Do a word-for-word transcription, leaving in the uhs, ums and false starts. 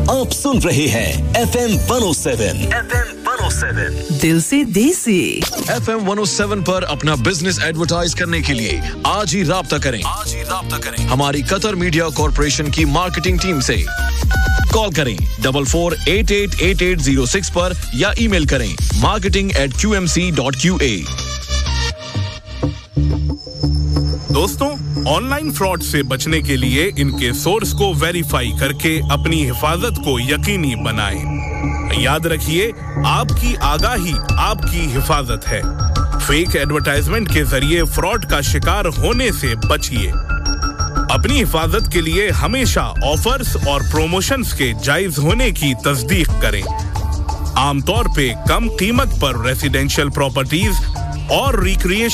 आप सुन रहे हैं F M one O seven F M one O seven दिल से देसी F M one O seven पर अपना बिजनेस एडवर्टाइज करने के लिए आज ही राब्ता करें आज ही राब्ता करें हमारी कतर मीडिया कॉर्पोरेशन की मार्केटिंग टीम से कॉल करें double four eight eight eight eight zero six पर या ईमेल करें marketing eight Q M C dot Q A. दोस्तों, ऑनलाइन फ्रॉड से बचने के लिए इनके सोर्स को वेरीफाई करके अपनी हिफाजत को यकीनी बनाएं। याद रखिए, आपकी आगाही आपकी हिफाजत है। फेक एडवर्टाइजमेंट के जरिए फ्रॉड का शिकार होने से बचिए। अपनी हिफाजत के लिए हमेशा ऑफर्स और प्रोमोशंस के जायज होने की तस्दीक करें। आमतौर पे कम कीमत पर रेसिडेंशियल प्रॉपर्टीज और रिक्रिएशन